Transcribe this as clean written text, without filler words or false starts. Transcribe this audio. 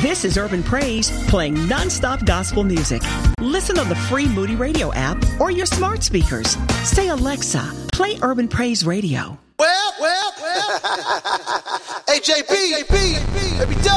This is Urban Praise, playing nonstop gospel music. Listen on the free Moody Radio app or your smart speakers. Say, Alexa, play Urban Praise Radio. Well. Hey, JB, let me